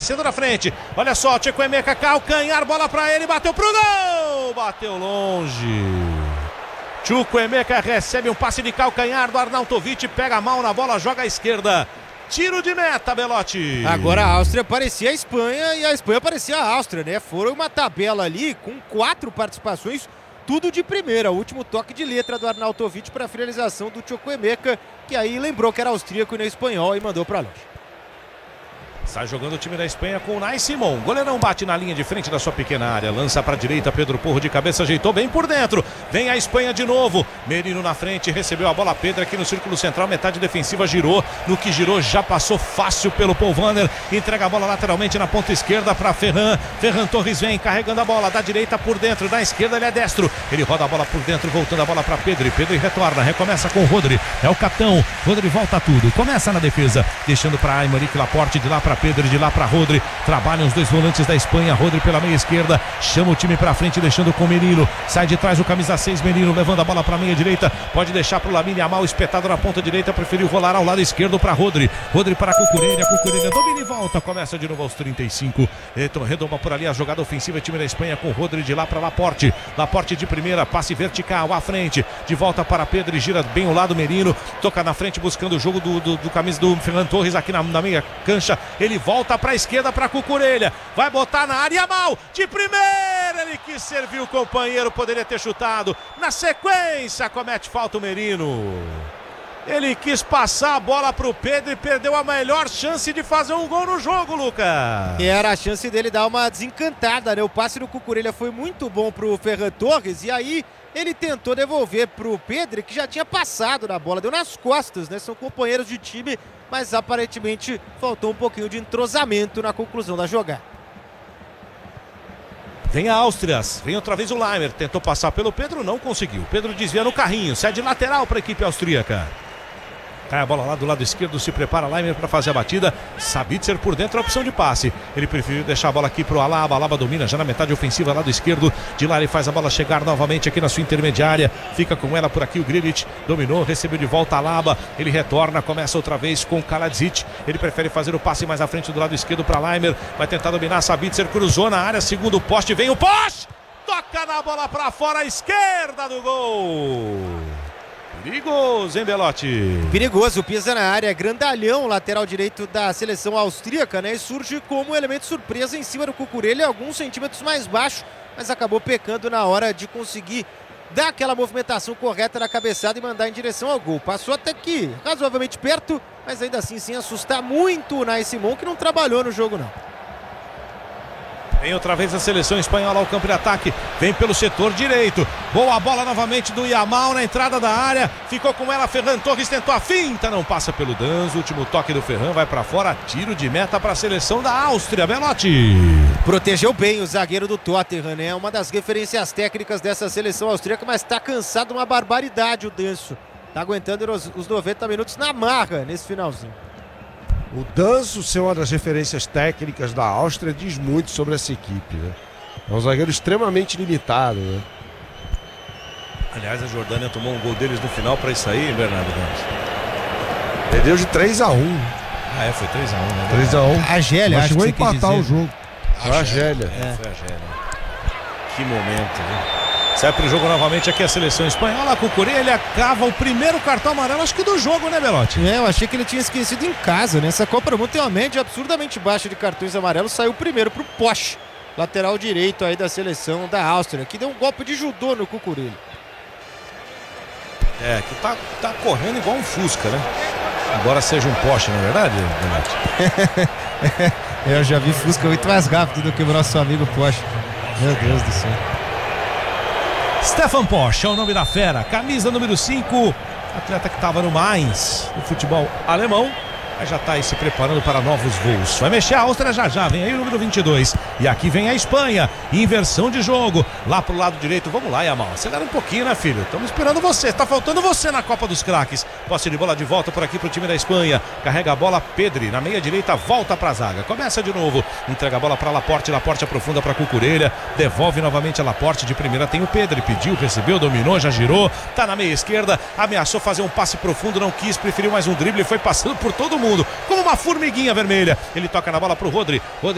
descendo na frente. Olha só, Chukwuemeka, calcanhar, bola pra ele, bateu pro gol! Bateu longe. Chukwuemeka recebe um passe de calcanhar do Arnautovic, pega mal na bola, joga à esquerda. Tiro de meta, Belotti. Agora a Áustria parecia a Espanha e a Espanha parecia a Áustria, né? Foram uma tabela ali com 4 participações, tudo de primeira. O último toque de letra do Arnautovic para a finalização do Chukwuemeka, que aí lembrou que era austríaco e não espanhol e mandou para longe. Sai jogando o time da Espanha com o Unai Simón. Goleirão bate na linha de frente da sua pequena área. Lança para a direita, Pedro Porro de cabeça, ajeitou bem por dentro. Vem a Espanha de novo. Merino na frente, recebeu a bola. Pedro aqui no círculo central, metade defensiva, girou. No que girou, já passou fácil pelo Paul Wanner. Entrega a bola lateralmente na ponta esquerda para Ferran. Ferran Torres vem carregando a bola da direita por dentro. Da esquerda ele é destro. Ele roda a bola por dentro, voltando a bola para Pedro. E Pedro retorna, recomeça com o Rodri. É o capitão. Rodri volta tudo. Começa na defesa, deixando para Aymeric Laporte, de lá para Pedro, de lá para Rodri. Trabalham os dois volantes da Espanha. Rodri pela meia esquerda, chama o time para frente, deixando com Merino. Sai de trás o camisa 6, Merino, levando a bola para a meia direita. Pode deixar para o Lamine Yamal, espetado na ponta direita. Preferiu rolar ao lado esquerdo para Rodri. Rodri para Cucurella. Cucurella domina e volta. Começa de novo aos 35. Redoma por ali a jogada ofensiva. Time da Espanha com Rodri de lá para Laporte. Laporte de primeira, passe vertical à frente. De volta para Pedro e gira bem o lado Merino. Toca na frente buscando o jogo do camisa do Ferran Torres aqui na meia cancha. Ele volta para a esquerda para Cucurella. Vai botar na área mal. De primeira ele quis servir o companheiro. Poderia ter chutado. Na sequência comete falta o Merino. Ele quis passar a bola para o Pedro e perdeu a melhor chance de fazer um gol no jogo, Lucas. E era a chance dele dar uma desencantada, né? O passe do Cucurella foi muito bom pro Ferran Torres e aí ele tentou devolver pro Pedro, que já tinha passado na bola, deu nas costas, né? São companheiros de time, mas aparentemente faltou um pouquinho de entrosamento na conclusão da jogada. Vem a Áustria, vem outra vez o Leimer, tentou passar pelo Pedro, não conseguiu. Pedro desvia no carrinho, sai de lateral para a equipe austríaca. Cai a bola lá do lado esquerdo, se prepara Leimer para fazer a batida. Sabitzer por dentro, a opção de passe. Ele preferiu deixar a bola aqui pro Alaba. Alaba domina já na metade ofensiva, lado esquerdo. De lá ele faz a bola chegar novamente aqui na sua intermediária. Fica com ela por aqui o Grilic. Dominou, recebeu de volta Alaba. Ele retorna, começa outra vez com Kaladzic. Ele prefere fazer o passe mais à frente do lado esquerdo para Leimer. Vai tentar dominar, Sabitzer cruzou na área, segundo poste, vem o poste. Toca na bola para fora, à esquerda do gol. Perigoso, hein, Belotti? Perigoso, pisa na área, grandalhão, lateral direito da seleção austríaca, né? E surge como elemento surpresa em cima do Cucurella, alguns centímetros mais baixo, mas acabou pecando na hora de conseguir dar aquela movimentação correta na cabeçada e mandar em direção ao gol. Passou até que razoavelmente perto, mas ainda assim sem assustar muito o Unai Simón, que não trabalhou no jogo, não. Vem outra vez a seleção espanhola ao campo de ataque. Vem pelo setor direito. Boa bola novamente do Yamal na entrada da área. Ficou com ela Ferran Torres, tentou a finta, não passa pelo Danzo. Último toque do Ferran, vai para fora. Tiro de meta para a seleção da Áustria, Belotti. Protegeu bem o zagueiro do Tottenham, né? Uma das referências técnicas dessa seleção austríaca, mas está cansado, uma barbaridade o Danzo. Tá aguentando os 90 minutos na marra nesse finalzinho. O Danzo ser uma das referências técnicas da Áustria diz muito sobre essa equipe, né? É um zagueiro extremamente limitado, né? Aliás, a Jordânia tomou um gol deles no final para isso aí, Bernardo Gomes. Perdeu de 3-1. Ah, é, foi 3-1, né? 3-1. A Gélia, mas acho chegou a que você quis empatar dizer. o jogo. A Argélia. Foi a Argélia. Que momento, viu? Sai pro jogo novamente aqui a seleção espanhola. Cucurella cava o primeiro cartão amarelo, acho que do jogo, né, Belotti? Eu achei que ele tinha esquecido em casa, né? Essa Copa do Mundo tem uma média absurdamente baixa de cartões amarelos. Saiu primeiro pro Posch, lateral direito aí da seleção da Áustria, que deu um golpe de judô no Cucurella. É, que tá correndo igual um Fusca, né? Embora seja um Porsche, não é verdade, Belotti? Eu já vi Fusca muito mais rápido do que o nosso amigo Porsche. Meu Deus do céu. Stefan Porsche é o nome da fera, camisa número 5, atleta que estava no Mainz, no futebol alemão, mas já está aí se preparando para novos voos. Vai mexer a Áustria já, vem aí o número 22. E aqui vem a Espanha, inversão de jogo, lá pro lado direito. Vamos lá, Yamal, acelera um pouquinho, né, filho? Estamos esperando você, tá faltando você na Copa dos Craques. Posse de bola de volta por aqui pro time da Espanha. Carrega a bola, Pedri, na meia direita, volta pra zaga. Começa de novo, entrega a bola pra Laporte, Laporte aprofunda pra Cucurella, devolve novamente a Laporte, de primeira tem o Pedri, pediu, recebeu, dominou, já girou, tá na meia esquerda, ameaçou fazer um passe profundo, não quis, preferiu mais um drible, foi passando por todo mundo, como uma formiguinha vermelha. Ele toca na bola pro Rodri.